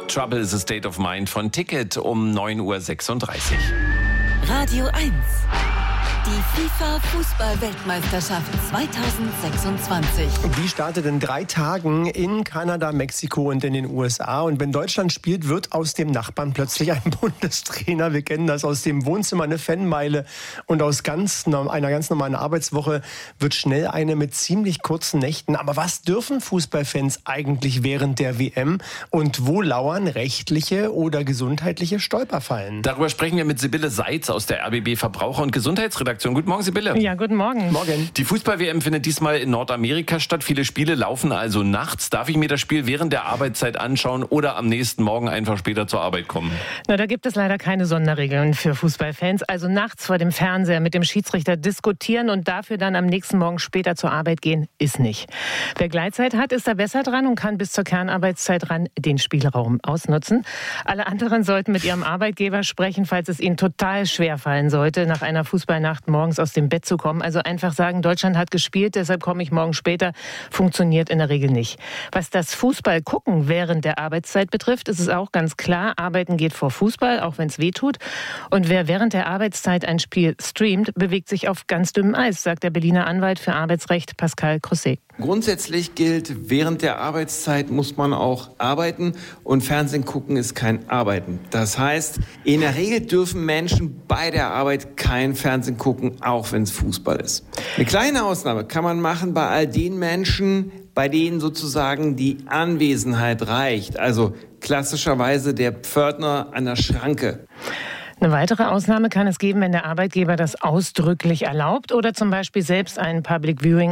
Trouble is a State of Mind von Ticket um 9.36 Uhr. Radio 1. Die FIFA-Fußball-Weltmeisterschaft 2026. Die startet in 3 Tagen in Kanada, Mexiko und in den USA. Und wenn Deutschland spielt, wird aus dem Nachbarn plötzlich ein Bundestrainer. Wir kennen das aus dem Wohnzimmer, eine Fanmeile. Und aus einer ganz normalen Arbeitswoche wird schnell eine mit ziemlich kurzen Nächten. Aber was dürfen Fußballfans eigentlich während der WM? Und wo lauern rechtliche oder gesundheitliche Stolperfallen? Darüber sprechen wir mit Sibylle Seitz aus der RBB Verbraucher- und Gesundheitsredaktion. Guten Morgen, Sibylle. Ja, guten Morgen. Morgen. Die Fußball-WM findet diesmal in Nordamerika statt. Viele Spiele laufen also nachts. Darf ich mir das Spiel während der Arbeitszeit anschauen oder am nächsten Morgen einfach später zur Arbeit kommen? Na, da gibt es leider keine Sonderregeln für Fußballfans. Also nachts vor dem Fernseher mit dem Schiedsrichter diskutieren und dafür dann am nächsten Morgen später zur Arbeit gehen, ist nicht. Wer Gleitzeit hat, ist da besser dran und kann bis zur Kernarbeitszeit ran den Spielraum ausnutzen. Alle anderen sollten mit ihrem Arbeitgeber sprechen, falls es ihnen total schwer fallen sollte, nach einer Fußballnacht morgens aus dem Bett zu kommen. Also einfach sagen, Deutschland hat gespielt, deshalb komme ich morgen später. Funktioniert in der Regel nicht. Was das Fußball gucken während der Arbeitszeit betrifft, ist es auch ganz klar, Arbeiten geht vor Fußball, auch wenn es weh tut. Und wer während der Arbeitszeit ein Spiel streamt, bewegt sich auf ganz dünnem Eis, sagt der Berliner Anwalt für Arbeitsrecht Pascal Crosset. Grundsätzlich gilt, während der Arbeitszeit muss man auch arbeiten und Fernsehen gucken ist kein Arbeiten. Das heißt, in der Regel dürfen Menschen bei der Arbeit kein Fernsehen gucken, auch wenn es Fußball ist. Eine kleine Ausnahme kann man machen bei all den Menschen, bei denen sozusagen die Anwesenheit reicht. Also klassischerweise der Pförtner an der Schranke. Eine weitere Ausnahme kann es geben, wenn der Arbeitgeber das ausdrücklich erlaubt oder zum Beispiel selbst ein Public Viewing